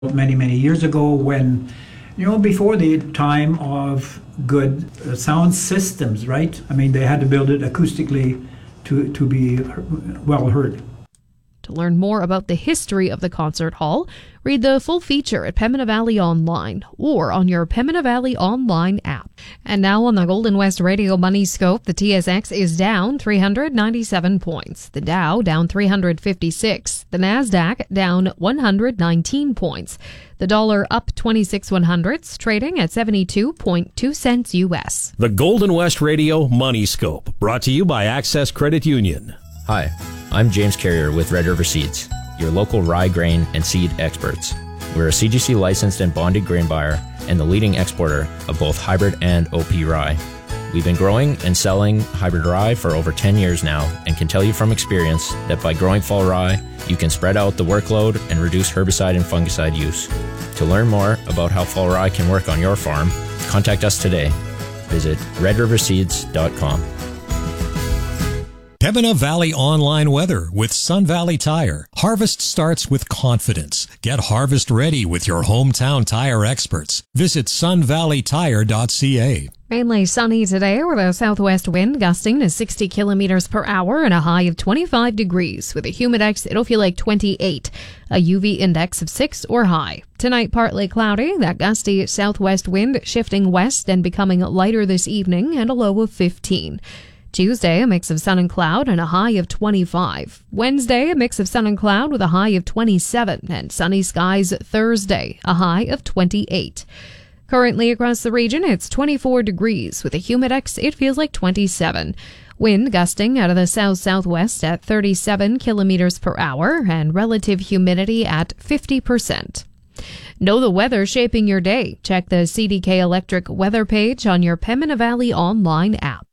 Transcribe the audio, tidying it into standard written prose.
many, many years ago when, before the time of good sound systems, right? I mean, they had to build it acoustically to be well heard. To learn more about the history of the concert hall, read the full feature at Pembina Valley Online or on your Pembina Valley Online app. And now on the Golden West Radio Money Scope, the TSX is down 397 points. The Dow down 356. The Nasdaq down 119 points. The dollar up 26/100ths, trading at 72.2 cents U.S. The Golden West Radio Money Scope, brought to you by Access Credit Union. Hi, I'm James Carrier with Red River Seeds, your local rye grain and seed experts. We're a CGC licensed and bonded grain buyer and the leading exporter of both hybrid and OP rye. We've been growing and selling hybrid rye for over 10 years now and can tell you from experience that by growing fall rye, you can spread out the workload and reduce herbicide and fungicide use. To learn more about how fall rye can work on your farm, contact us today. Visit redriverseeds.com. Pembina Valley Online Weather with Sun Valley Tire. Harvest starts with confidence. Get harvest ready with your hometown tire experts. Visit sunvalleytire.ca. Mainly sunny today with a southwest wind gusting to 60 kilometers per hour and a high of 25 degrees. With a humidex, it'll feel like 28. A UV index of 6 or high. Tonight, partly cloudy. That gusty southwest wind shifting west and becoming lighter this evening and a low of 15. Tuesday, a mix of sun and cloud and a high of 25. Wednesday, a mix of sun and cloud with a high of 27. And sunny skies Thursday, a high of 28. Currently across the region, it's 24 degrees. With a humidex, it feels like 27. Wind gusting out of the south-southwest at 37 kilometers per hour and relative humidity at 50%. Know the weather shaping your day. Check the CDK Electric weather page on your Pembina Valley Online app.